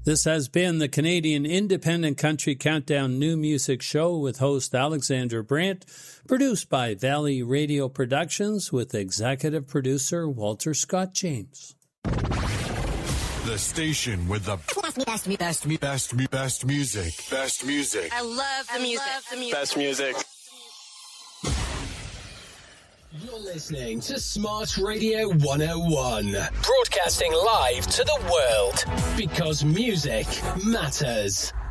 This has been the Canadian Independent Country Countdown New Music Show with host Alexander Brandt, produced by Valley Radio Productions with executive producer Walter Scott James. The station with the best music. Best music. I love the music. Best music. You're listening to Smart Radio 101. Broadcasting live to the world. Because music matters.